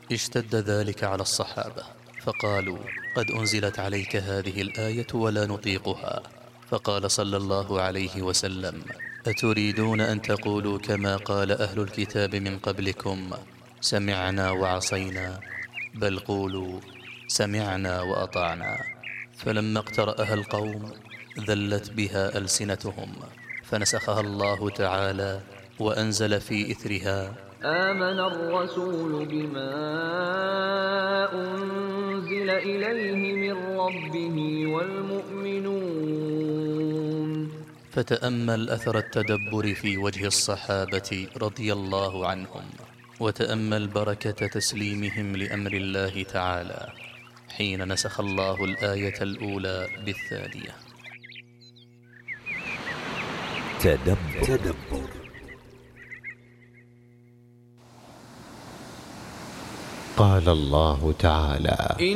اشتد ذلك على الصحابة فقالوا: قد أنزلت عليك هذه الآية ولا نطيقها. فقال صلى الله عليه وسلم: أتريدون أن تقولوا كما قال أهل الكتاب من قبلكم: سمعنا وعصينا؟ بل قولوا: سمعنا وأطعنا. فلما اقترأها القوم ذلت بها ألسنتهم، فنسخها الله تعالى وأنزل في إثرها: آمن الرسول بما أنزل إليه من ربه والمؤمنون. فتأمل أثر التدبر في وجه الصحابة رضي الله عنهم، وتأمل بركة تسليمهم لأمر الله تعالى حين نسخ الله الآية الأولى بالثانية. تدبر. قال الله تعالى: